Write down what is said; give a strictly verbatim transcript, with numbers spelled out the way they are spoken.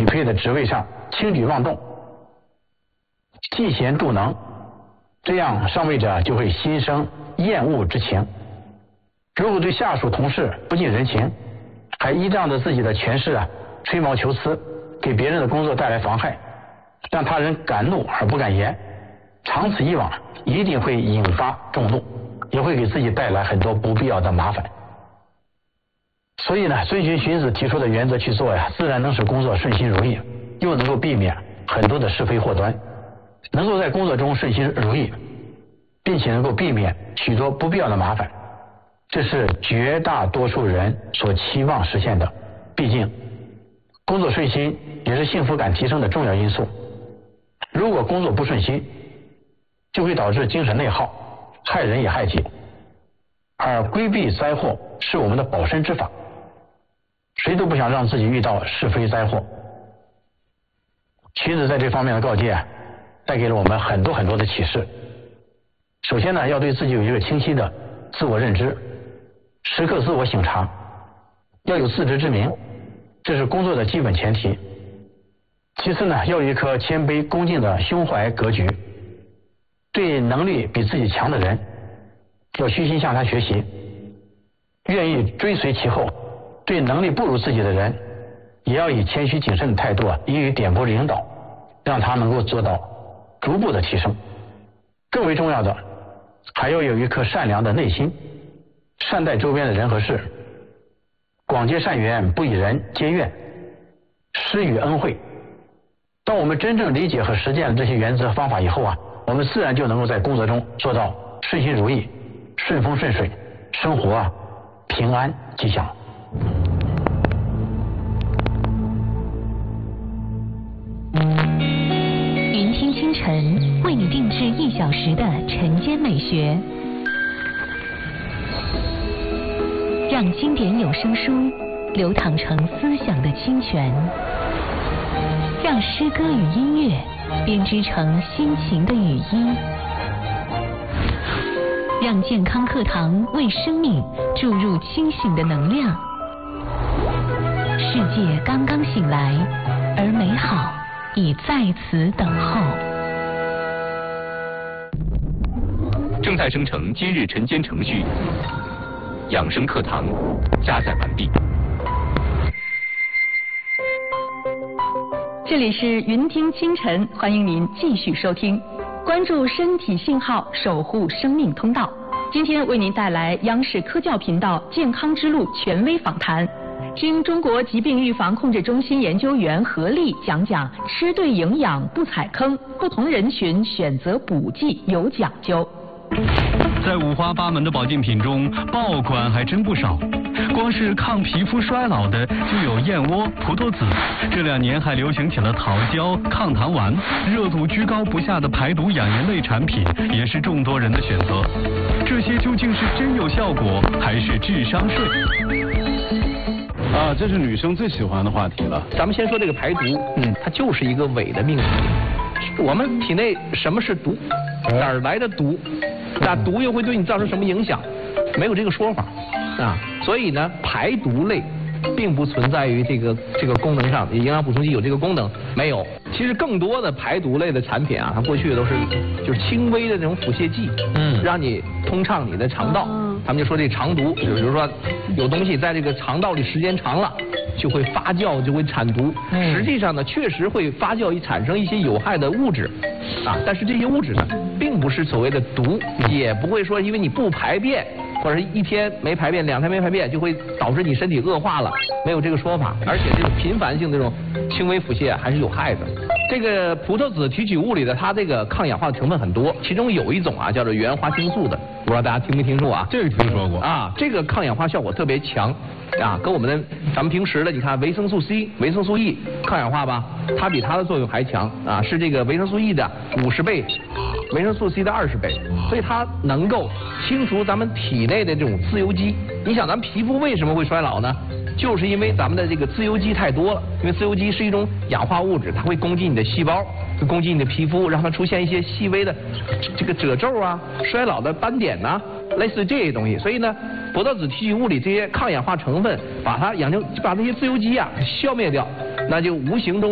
匹配的职位上轻举妄动，嫉贤妒能，这样上位者就会心生厌恶之情。如果对下属同事不近人情，还依仗着自己的权势啊吹毛求疵，给别人的工作带来妨害，让他人敢怒而不敢言，长此以往一定会引发众怒，也会给自己带来很多不必要的麻烦。所以呢，遵循荀子提出的原则去做呀，自然能使工作顺心如意，又能够避免很多的是非祸端，能够在工作中顺心如意，并且能够避免许多不必要的麻烦，这是绝大多数人所期望实现的。毕竟工作顺心也是幸福感提升的重要因素。如果工作不顺心，就会导致精神内耗，害人也害己。而规避灾祸是我们的保身之法，谁都不想让自己遇到是非灾祸。荀子在这方面的告诫带给了我们很多很多的启示。首先呢，要对自己有一个清晰的自我认知，时刻自我省察，要有自知之明，这是工作的基本前提。其次呢，要有一颗谦卑恭敬的胸怀格局，对能力比自己强的人要虚心向他学习，愿意追随其后；对能力不如自己的人，也要以谦虚谨慎的态度啊，予以点拨引导，让他能够做到逐步的提升。更为重要的，还要有一颗善良的内心，善待周边的人和事，广结善缘，不以人结怨，施与恩惠。当我们真正理解和实践了这些原则方法以后啊，我们自然就能够在工作中做到顺心如意，顺风顺水，生活啊平安吉祥。 云听清晨为你定制一小时的晨间美学，让经典有声书流淌成思想的清泉，让诗歌与音乐编织成心情的语音，让健康课堂为生命注入清醒的能量。世界刚刚醒来，而美好已在此等候。 正在生成今日晨间程序，养生课堂加载完毕。 这里是云听清晨，欢迎您继续收听，关注身体信号，守护生命通道。今天为您带来央视科教频道健康之路权威访谈，听中国疾病预防控制中心研究员何丽讲讲吃对营养不踩坑，不同人群选择补剂有讲究。 在五花八门的保健品中，爆款还真不少。光是抗皮肤衰老的就有燕窝、葡萄籽，这两年还流行起了桃胶、抗糖丸，热度居高不下的排毒养颜类产品也是众多人的选择。这些究竟是真有效果，还是智商税？ 啊，这是女生最喜欢的话题了。 咱们先说这个排毒，嗯，它就是一个伪的命题。我们体内什么是毒？哪儿来的毒？那毒又会对你造成什么影响？没有这个说法啊。所以呢，排毒类并不存在于这个这个功能上，营养补充剂有这个功能没有？其实更多的排毒类的产品啊，它过去都是就是轻微的这种腹泻剂，嗯，让你通畅你的肠道。他们就说这肠毒，比如说有东西在这个肠道里时间长了，就会发酵，就会产毒。嗯、实际上呢，确实会发酵，产生一些有害的物质，啊，但是这些物质呢，并不是所谓的毒，也不会说因为你不排便，或者是一天没排便、两天没排便，就会导致你身体恶化了，没有这个说法。而且这种频繁性这种轻微腹泻还是有害的。这个葡萄籽提取物里的它这个抗氧化的成分很多，其中有一种啊叫做原花青素的，不知道大家听没听说啊？ 这个听说过啊，这个抗氧化效果特别强啊，跟我们的咱们平时的你看维生素 C、维生素 E 抗氧化吧，它比它的作用还强啊，是这个维生素 E 的五十倍，维生素 C 的二十倍，所以它能够清除咱们体内的这种自由基。你想咱们皮肤为什么会衰老呢？就是因为咱们的这个自由基太多了，因为自由基是一种氧化物质，它会攻击你的细胞，会攻击你的皮肤，让它出现一些细微的这个褶皱啊、衰老的斑点呐、啊，类似于这些东西。所以呢，葡萄籽提取物里这些抗氧化成分，把它养成把这些自由基啊消灭掉，那就无形中